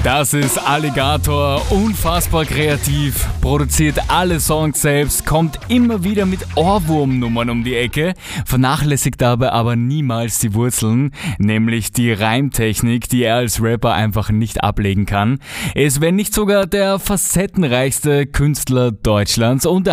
Das ist Alligator, unfassbar kreativ, produziert alle Songs selbst, kommt immer wieder mit Ohrwurmnummern um die Ecke, vernachlässigt dabei aber niemals die Wurzeln, nämlich die Reimtechnik, die er als Rapper einfach nicht ablegen kann. Er ist, wenn nicht sogar der facettenreichste Künstler Deutschlands und